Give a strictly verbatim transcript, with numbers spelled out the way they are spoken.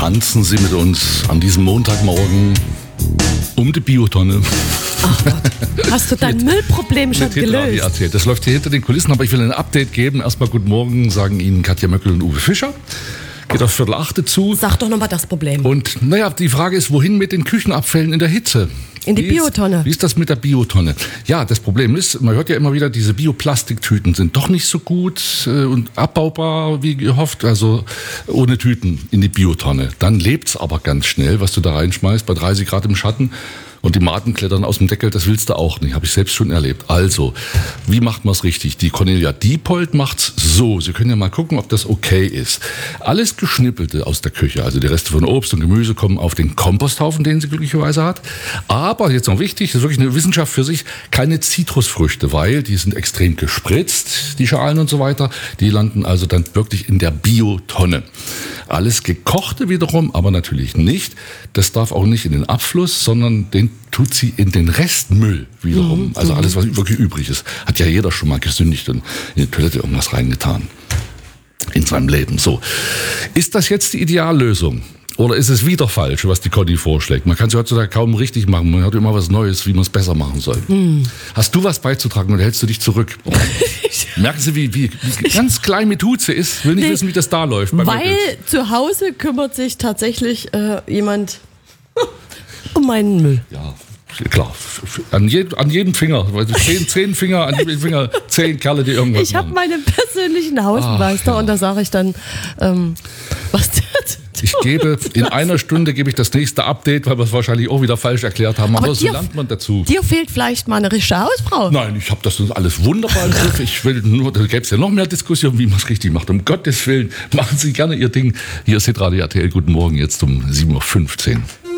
tanzen Sie mit uns an diesem Montagmorgen um die Biotonne. Ach Gott, hast du dein Mit- Müllproblem schon Mit Hitler gelöst? erzählt. Das läuft hier hinter den Kulissen, aber ich will ein Update geben. Erstmal guten Morgen, sagen Ihnen Katja Möckel und Uwe Fischer. Geht auf Viertel achte zu. Sag doch nochmal das Problem. Und naja, die Frage ist, wohin mit den Küchenabfällen in der Hitze? In die Wie ist- Biotonne. Wie ist das mit der Biotonne? Ja, das Problem ist, man hört ja immer wieder, diese Bioplastiktüten sind doch nicht so gut äh, und abbaubar wie gehofft. Also ohne Tüten in die Biotonne. Dann lebt's aber ganz schnell, was du da reinschmeißt, bei dreißig Grad im Schatten. Und die Maden klettern aus dem Deckel, das willst du auch nicht. Habe ich selbst schon erlebt. Also, wie macht man es richtig? Die Cornelia Diepold macht's so. Sie können ja mal gucken, ob das okay ist. Alles Geschnippelte aus der Küche, also die Reste von Obst und Gemüse, kommen auf den Komposthaufen, den sie glücklicherweise hat. Aber, jetzt noch wichtig, das ist wirklich eine Wissenschaft für sich, keine Zitrusfrüchte, weil die sind extrem gespritzt, die Schalen und so weiter. Die landen also dann wirklich in der Biotonne. Alles Gekochte wiederum, aber natürlich nicht. Das darf auch nicht in den Abfluss, sondern den tut sie in den Restmüll wiederum. Mhm. Also alles, was wirklich übrig ist. Hat ja jeder schon mal gesündigt und in die Toilette irgendwas reingetan. In seinem Leben. So. Ist das jetzt die Ideallösung? Oder ist es wieder falsch, was die Conny vorschlägt? Man kann es heutzutage kaum richtig machen. Man hat immer was Neues, wie man es besser machen soll. Mhm. Hast du was beizutragen oder hältst du dich zurück? Merken Sie, wie, wie, wie ganz klein mit Hut sie ist? Will nicht Nee. wissen, wie das da läuft. bei Weil Möckels. zu Hause kümmert sich tatsächlich äh, jemand um meinen Müll. Ja, klar. An, jed, an jedem Finger. Zehn, zehn Finger, an jedem Finger zehn Kerle, die irgendwas Ich habe machen. meinen persönlichen Hausmeister Ach, ja. und da sage ich dann, ähm, was der zu tun. Ich gebe, in einer Stunde gebe ich das nächste Update, weil wir es wahrscheinlich auch wieder falsch erklärt haben. Aber, Aber so dir- lernt man dazu. Dir fehlt vielleicht mal eine richtige Hausfrau. Nein, ich habe das alles wunderbar im Griff. Ich will nur, da gäbe es ja noch mehr Diskussion, wie man es richtig macht. Um Gottes Willen, machen Sie gerne Ihr Ding. Hier ist Hitradio R T L. Guten Morgen, jetzt um sieben Uhr fünfzehn.